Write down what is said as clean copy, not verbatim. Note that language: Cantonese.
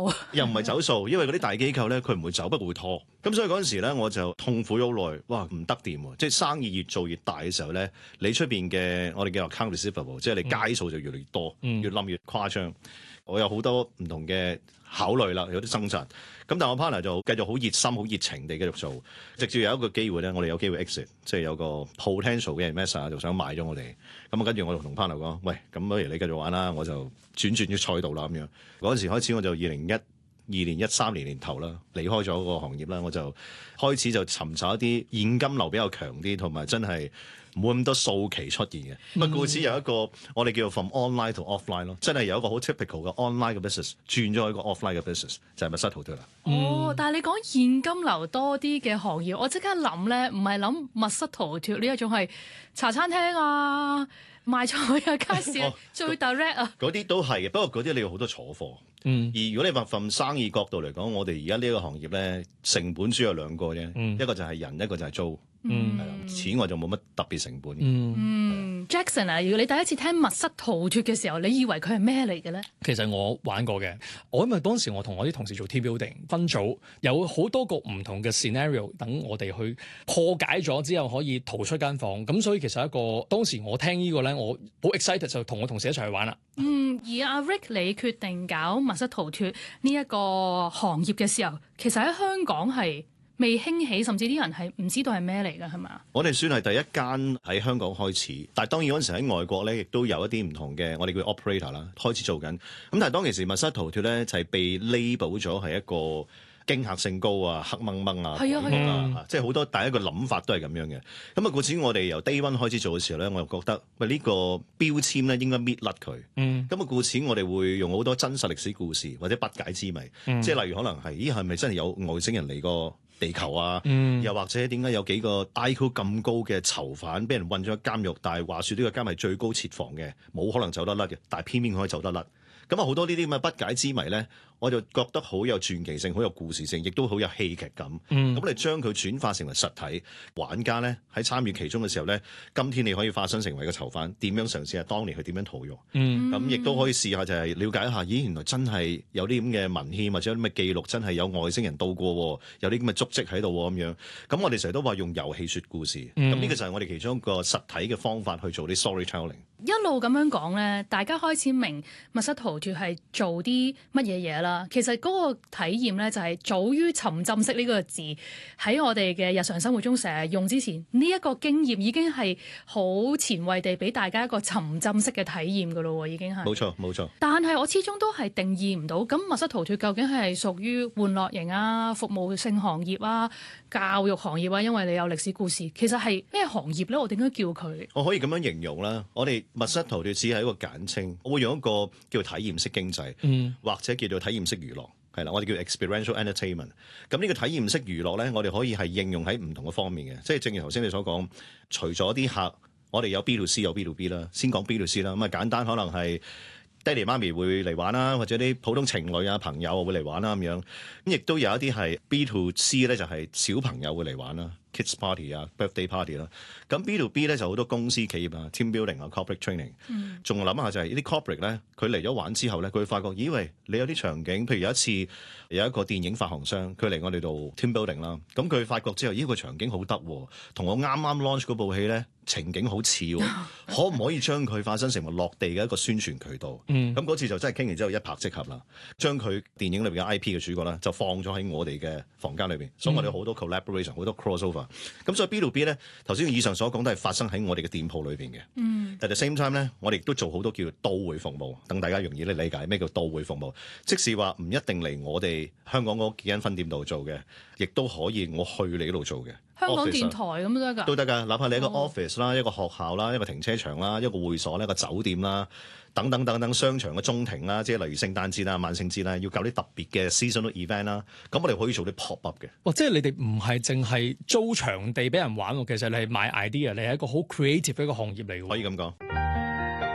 數， 又唔係走數，因為嗰啲大機構咧，佢唔會走，不過會拖。咁所以嗰陣時咧，我就痛苦咗好耐。哇，唔得掂喎！即係生意越做越大嘅時候咧，你出邊嘅我哋叫 account receivable，即係你街數就越嚟越多，越冧越誇張。我有好多唔同嘅考慮啦，有啲掙扎。咁但係我 partner 就繼續好熱心、好熱情地繼續做，直至有一個機會咧，我哋有機會 exit，即係有個 potential 嘅 investor 就想買咗我哋。咁跟住我就同 partner 講：喂，咁不如你繼續玩啦，我就轉咗賽道啦咁樣。嗰陣時開始我就2012年、13年年頭啦，離開咗個行業啦，我就開始就尋找一啲現金流比較強啲，同埋真係冇咁多數期出現嘅。咁故此有一個我哋叫做 from online to offline 咯，真係有一個好 typical 嘅 online 嘅 business 轉咗去一個 offline 嘅 business， 就係密室逃脫啦。 但係你講現金流多啲嘅行業，我即刻諗咧，唔係諗密室逃脫呢一種係茶餐廳啊、賣菜啊、街市最 direct 啊， 嗰啲都係嘅，不過嗰啲你要好多坐貨。而如果你話從生意角度嚟講，我哋而家呢個行業咧，成本主要有兩個啫，一個就係人，一個就係租。係啦，錢我就冇乜特別成本。 Jackson 啊，如果你第一次聽密室逃脫嘅時候，你以為佢係咩嚟嘅咧？ 其實我玩過嘅，因為當時我同我啲同事做 team building 分組，有好多個唔同嘅 scenario 等我哋去破解咗之後可以逃出間房。咁所以其實一個當時我聽呢個咧，我好 excited 就同我同事一齊去玩啦。 而阿 Rick 你決定搞密室逃脫呢一個行業嘅時候，其實喺香港係未興起，甚至啲人係唔知道係咩嚟㗎，係嘛？我哋算係第一間喺香港開始，但係當然嗰陣時喺外國咧，亦都有一啲唔同嘅我哋叫 operator 啦，開始做緊。咁但係當其時密室逃脫咧就係被 label 咗係一個驚嚇性高啊、黑掹掹啊，即係好多第一個諗法都係咁樣嘅。咁啊，故此我哋由 day one 開始做嘅時候咧，我就覺得喂呢個標籤咧應該搣甩佢。咁啊，故此我哋會用好多真實歷史故事或者不解之謎，即係例如可能係係咪真係有外星人嚟過地球啊？又或者點解有幾個 IQ 咁高嘅囚犯俾人韞咗喺監獄，但係話説呢個監係最高設防嘅，冇可能走得甩嘅，但係偏偏可以走得甩。咁啊，好多呢啲咁嘅不解之謎咧，我就覺得好有傳奇性、好有故事性，亦都好有戲劇感。咁你將佢轉化成為實體，玩家咧喺參與其中嘅時候咧，今天你可以化身成為個囚犯，點樣嘗試下當年佢點樣逃獄？咁亦都可以試下就係了解一下，咦，原來真係有啲咁嘅文獻或者有啲咁嘅記錄，真係有外星人到過，有啲咁嘅足跡喺度咁樣。咁我哋成日都話用遊戲說故事，咁呢個就係我哋其中一個實體嘅方法去做啲 storytelling。 一路咁樣講咧，大家開始明密室逃脫係做啲乜嘢嘢啦。其實嗰個體驗咧就係早於沉浸式呢個字喺我哋嘅日常生活中成日用之前，呢一個經驗已經係好前衛地俾大家一個沉浸式嘅體驗噶咯，已經係。 冇錯。 但係我始終都係定義唔到，咁密室逃脫究竟係屬於玩樂型啊、服務性行業啊、教育行業啊？因為你有歷史故事，其實係咩行業咧？我點樣叫佢？ 我可以咁樣形容啦，我哋密室逃脫只係一個簡稱，我會用一個叫做體驗式經濟，或者叫做體驗式娛樂，係啦，我哋叫 experiential entertainment。咁呢個體驗式娛樂咧，我哋可以係應用喺唔同嘅方面嘅，即係正如頭先你所講，除咗啲客，我哋有 B to C 有 B to B 啦，先講 B to C 啦。咁啊簡單可能係爹哋媽咪會嚟玩啦，或者啲普通情侶啊朋友會嚟玩啦咁樣。咁亦都有一啲係 B to C 咧，就係小朋友會嚟玩啦。Kids party 啊 ，birthday party 啦，咁 B to B 咧就好多公司企業啊 ，team building 啊 ，corporate training，仲諗下就係呢啲 corporate 咧，佢嚟咗玩之後咧，佢會發覺，以為你有啲場景，譬如有一次有一個電影發行商，佢嚟我哋度 team building 啦，咁佢發覺之後，呢個場景好得，同我啱啱 launch 嗰部戲咧情景好似，可唔可以將佢化身成為落地嘅一個宣傳渠道？咁嗰次就真係傾完之後一拍即合啦，將佢電影裏邊嘅 IP 嘅主角咧就放咗喺我哋嘅房間裏邊，所以我哋有好多 collaboration， 好多 crossover。咁所以 B to B 咧，頭先以上所講都係發生喺我哋嘅店鋪裏邊嘅。但係 same time 咧，我哋亦都做好多叫做到會服務，等大家容易啲理解咩叫到會服務。即使話唔一定嚟我哋香港嗰幾間分店度做嘅，亦都可以我去你嗰度做嘅。 香港電台咁都得㗎， 都得㗎。哪怕你一個 office 啦、一個學校啦、一個停車場啦、一個會所啦、一個酒店啦，等等等等，商場嘅中庭啦，即係例如聖誕節啦、萬聖節啦，要搞啲特別嘅 seasonal event 啦，咁我哋可以做啲 pop up 嘅。 即係你哋唔係淨係租場地俾人玩喎，其實你係買 idea，你係一個好 creative 嘅一個行業嚟㗎。 可以咁講。